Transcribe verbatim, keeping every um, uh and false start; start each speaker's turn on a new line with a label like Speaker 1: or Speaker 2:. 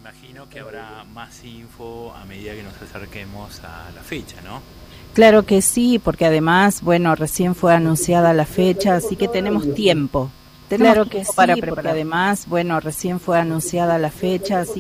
Speaker 1: imagino que habrá más info a medida que nos acerquemos a la fecha, ¿no?
Speaker 2: Claro que sí, porque además, bueno, recién fue anunciada la fecha, así que tenemos tiempo. Tenemos claro que sí, para preparar. Porque además, bueno, recién fue anunciada la fecha, así